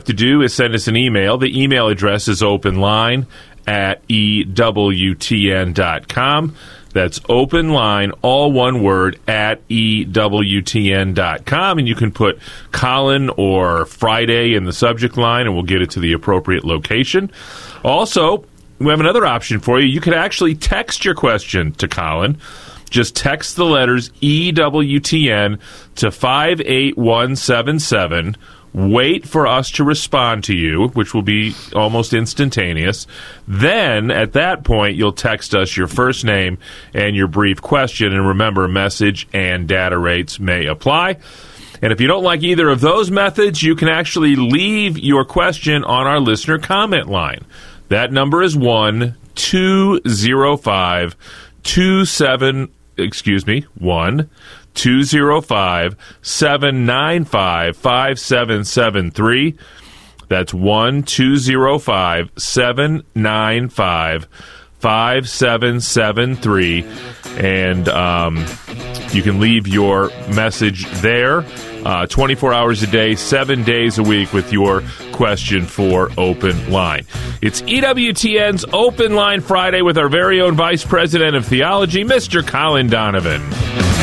to do is send us an email. The email address is openline@ewtn.com. That's openline, all one word, @ewtn.com. And you can put Colin or Friday in the subject line, and we'll get it to the appropriate location. Also, we have another option for you. You can actually text your question to Colin. Just text the letters EWTN to 58177. Wait for us to respond to you, which will be almost instantaneous. Then, at that point, you'll text us your first name and your brief question. And remember, message and data rates may apply. And if you don't like either of those methods, you can actually leave your question on our listener comment line. That number is 1-205-795-5773. That's 1-205-795-5773. And you can leave your message there 24 hours a day, 7 days a week with your question for Open Line. It's EWTN's Open Line Friday with our very own Vice President of Theology, Mr. Colin Donovan.